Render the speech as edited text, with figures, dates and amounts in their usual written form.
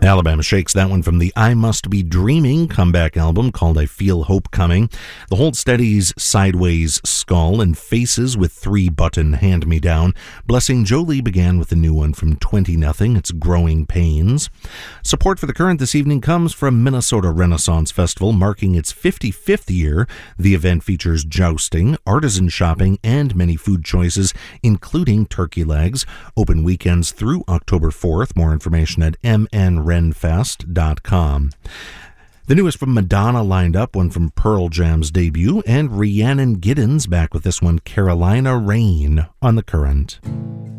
Alabama Shakes, that one from the I Must Be Dreaming comeback album called I Feel Hope Coming. The Hold Steady's Sideways Skull and Faces with 3-button Hand Me Down. Blessing Jolie began with a new one from 20-0, it's Growing Pains. Support for The Current this evening comes from Minnesota Renaissance Festival, marking its 55th year. The event features jousting, artisan shopping, and many food choices, including turkey legs. Open weekends through October 4th. More information at mnrenfest.com. The newest from Madonna lined up, one from Pearl Jam's debut, and Rhiannon Giddens back with this one, Carolina Rain, on The Current.